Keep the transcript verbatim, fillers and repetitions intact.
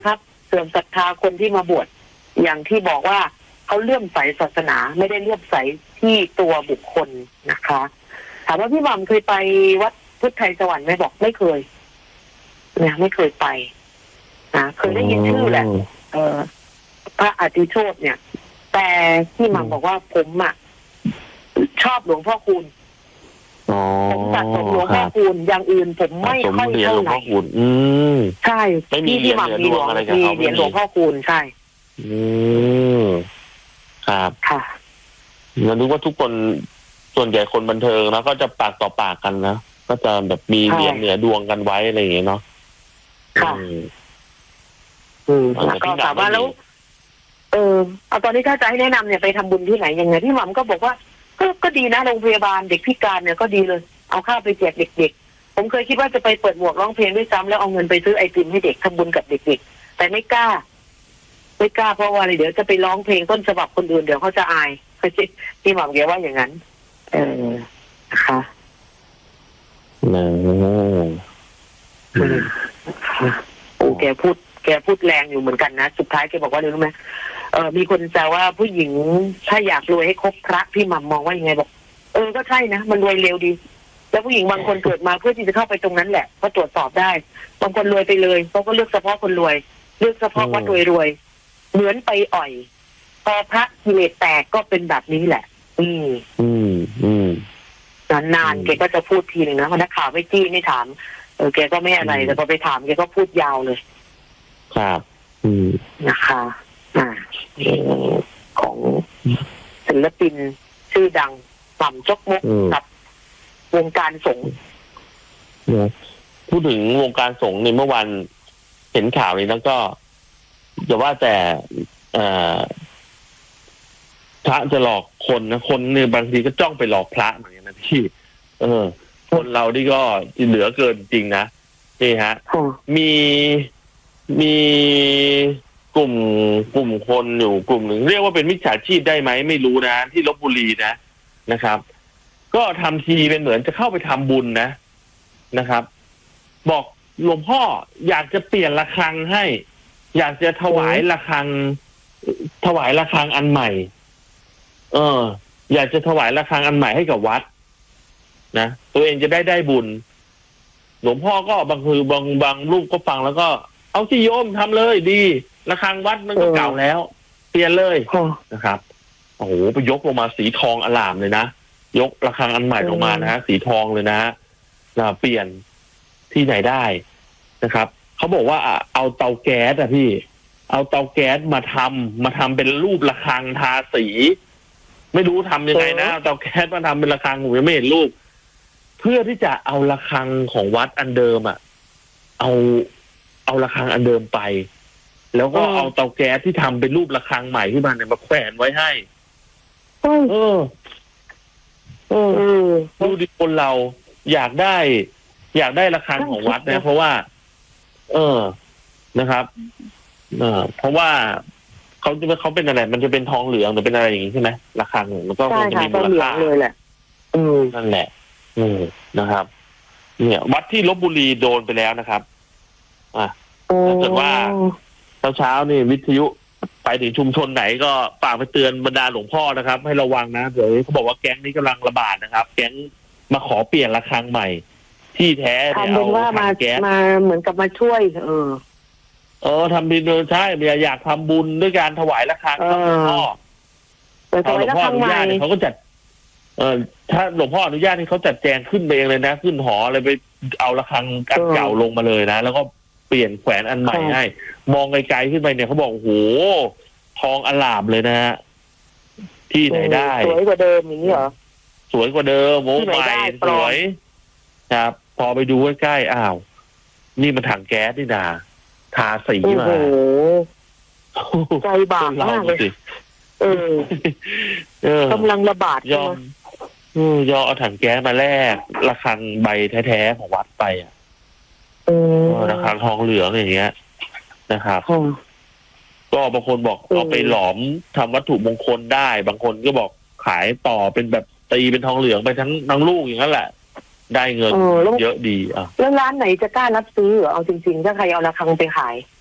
ครับเสื่อมศรัทธาคนที่มาบวชอย่างที่บอกว่าเขาเลื่อมใสศาสนาไม่ได้เลื่อมใสที่ตัวบุคคลนะคะถามว่าพี่หม่ำเคยไปวัดพุทธไทยสวรรค์ไหมบอกไม่เคยเนี่ยไม่เคยไปนะเคยได้ยินชื่อแหละเออพระอติโชติเนี่ยแต่พี่หม่ำบอกว่าผมอ่ะชอบหลวงพ่อคูณผมสะสมหลวงพ่อคูณอย่างอื่นผมไม่ค่อยเท่าไหร่ใช่ที่พี่หม่ำมีหลวงมีเหรียญหลวงพ่อคูณใช่อืมครับค่ะเราดูว่าทุกคนส่วนใหญ่คนบันเทิงนะก็จะปากต่อปากกันนะก็จะแบบมีเหรียญเหนือดวงกันไว้อะไรอย่างเงี้ยเนาะค่ะอืมแล้วก็ถามว่าแล้วเออเอาตอนนี้ถ้าจะให้แนะนำเนี่ยไปทำบุญที่ไหนยังไงพี่หม่ำก็บอกว่าก็ก็ดีนะโรงพยาบาลเด็กพิการเนี่ยก็ดีเลยเอาข้าวไปแจกเด็กๆผมเคยคิดว่าจะไปเปิดหมวกร้องเพลงด้วยซ้ำแล้วเอาเงินไปซื้อไอติมให้เด็กทำบุญกับเด็กๆแต่ไม่กล้าไม่กล้าเพราะว่าอะไรเดี๋ยวจะไปร้องเพลงต้นฉบับคนอื่นเดี๋ยวเขาจะอายพี่หม่ำแกว่าอย่างนั้นเออนะคะโอ้แกพูดแกพูดแรงอยู่เหมือนกันนะสุดท้ายแกบอกว่ารู้ไหมเออมีคนแซวว่าผู้หญิงถ้าอยากรวยให้คบพระพี่หม่ำมองว่ายังไงบอกเออก็ใช่นะมันรวยเร็วดีแล้วผู้หญิงบางคนเกิดมาเพื่อที่จะเข้าไปตรงนั้นแหละก็ตรวจสอบได้บางคนรวยไปเลยเขาก็เลือกเฉพาะคนรวยเลือกเฉพาะวัดรวยรวยเหมือนไปอ่อยพอพระกิเลสแตกก็เป็นแบบนี้แหละอืมอืมอืมนานๆแกก็จะพูดทีหนึ่งนะพอนักข่าวไม่จี้ไม่ถามเออแกก็ไม่อะไรแต่พอไปถามแกก็พูดยาวเลยครับอืมนะคะอ่าของศิลปินชื่อดังหม่ำจกมกกับวงการสงฆ์พูดถึงวงการสงฆ์ในเมื่อวันเห็นข่าวนี้แล้วก็จะว่าแต่พระจะหลอกคนนะคนเนี่ยบางทีก็จ้องไปหลอกพระเหมือนกันนะพี่เออคนเรานี่ก็เหลือเกินจริงนะนี่ฮะมีมีกลุ่มกลุ่มคนอยู่กลุ่มหนึ่งเรียกว่าเป็นมิจฉาชีพได้ไหมไม่รู้นะที่ลพบุรีนะนะครับก็ทำทีเป็นเหมือนจะเข้าไปทำบุญนะนะครับบอกหลวงพ่ออยากจะเปลี่ยนระฆังให้อยากจะถวายระฆังถวายระฆังอันใหม่เอออยากจะถวายระฆังอันใหม่ให้กับวัดนะตัวเองจะได้ได้บุญหลวงพ่อก็บางคือบางบางรูปก็ฟังแล้วก็เอาสิโยมทำเลยดีระฆังวัดมันก็เก่าแล้วเปลี่ยนเลยนะครับโอ้โหไปยกลงมาสีทองอลามเลยนะยกระฆังอันใหม่ลงมานะฮะสีทองเลยนะฮะเปลี่ยนที่ไหนได้นะครับเขาบอกว่าเอาเตาแก๊สอะพี่เอาเตาแก๊สมาทำมาทำเป็นรูประฆังทาสีไม่รู้ทำยังไงนะเตาแก๊สมาทำเป็นระฆังผมยังไม่เห็นรูปเพื่อที่จะเอาระฆังของวัดอันเดิมอะเอาเอาระฆังอันเดิมไปแล้วก็เอาเตาแก๊สที่ทำเป็นรูประฆังใหม่ที่มันเนี่ยมาแขวนไว้ให้เออเออดูดิคนเราอยากได้อยากได้ระฆังของวัดนะเพราะว่าเออนะครับเออเพราะว่าเขาจะเขาเป็นอะไรมันจะเป็นทองเหลืองหรือเป็นอะไรอย่างนี้ใช่ไหมระฆังมันก็คงจะมีมูลค่าเลยแหละอืมนั่นแหละอืมนะครับเนี่ยวัดที่ลพบุรีโดนไปแล้วนะครับอ่ะถ้าเกิดว่าเช้าเช้านี่วิทยุไปถึงชุมชนไหนก็ฝากไปเตือนบรรดาหลวงพ่อนะครับให้ระวังนะเดี๋ยวเขาบอกว่าแก๊งนี้กำลังระบาดนะครับแก๊งมาขอเปลี่ยนระฆังใหม่ที่แท้ทำเป็นว่ามามาเหมือนกับมาช่วยเออเออทำเป็นใช่อยากทำบุญด้วยการถวายระฆังหลวงพ่อพอหลวงพ่ออนุญาตเขาก็จัดเออถ้าหลวงพ่ออนุญาตนี่เขาจัดแจงขึ้นไปเองเลยนะขึ้นหออะไรไปเอาระฆังอันเก่าลงมาเลยนะแล้วก็เปลี่ยนแขวนอันใหม่ให้มองไกลๆขึ้นไปเนี่ยเขาบอกโอ้โหทองอลามเลยนะฮะที่ไหนได้สวยกว่าเดิมอย่างนี้เหรอสวยกว่าเดิมโอ้ใหม่สวยครับพอไปดูใกล้ๆอ้าวนี่มันถังแก๊สนี่นาทาสีมาโอ้โหใจบาปมากเลยเออกำลังระบาดยอมยอมเอาถังแก๊สมาแลกระฆังใบแท้ๆของวัดไปอ่ะระฆังทองเหลืองอย่างเงี้ยนะครับก็บางคนบอกเอาไปหลอมทำวัตถุมงคลได้บางคนก็บอกขายต่อเป็นแบบตีเป็นทองเหลืองไปทั้งทั้งลูกอย่างนั้นแหละได้เงินเยอะดีอ่ะแล้วร้านไหนจะกล้ารับซื้อเอาจริงๆถ้าใครเอาระฆังไปขาย